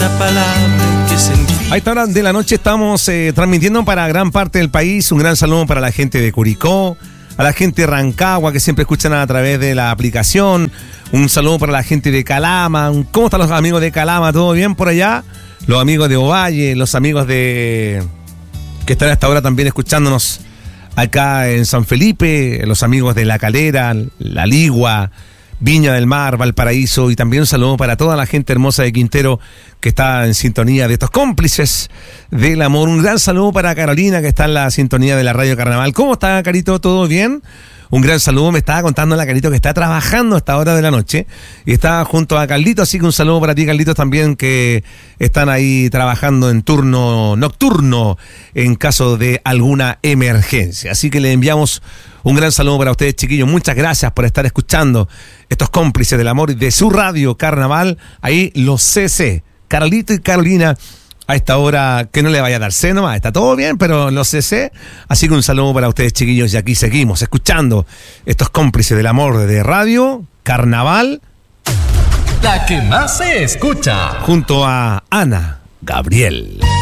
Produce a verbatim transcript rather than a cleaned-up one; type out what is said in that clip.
una palabra que sentir. A esta hora de la noche estamos eh, transmitiendo para gran parte del país. Un gran saludo para la gente de Curicó, a la gente de Rancagua que siempre escuchan a través de la aplicación. Un saludo para la gente de Calama. ¿Cómo están los amigos de Calama? ¿Todo bien por allá? Los amigos de Ovalle, los amigos de que están hasta ahora también escuchándonos acá en San Felipe, los amigos de La Calera, La Ligua, Viña del Mar, Valparaíso, y también un saludo para toda la gente hermosa de Quintero que está en sintonía de estos cómplices del amor. Un gran saludo para Carolina que está en la sintonía de la Radio Carnaval. ¿Cómo está, Carito? ¿Todo bien? Un gran saludo, me estaba contando la Carito que está trabajando a esta hora de la noche y está junto a Carlito, así que un saludo para ti, Carlitos, también, que están ahí trabajando en turno nocturno en caso de alguna emergencia. Así que le enviamos un gran saludo para ustedes, chiquillos. Muchas gracias por estar escuchando estos cómplices del amor de su Radio Carnaval. Ahí los C C, Carlito y Carolina, a esta hora, que no le vaya a dar C nomás, está todo bien, pero los C C. Así que un saludo para ustedes, chiquillos, y aquí seguimos escuchando estos cómplices del amor de Radio Carnaval. La que más se escucha. Junto a Ana Gabriel.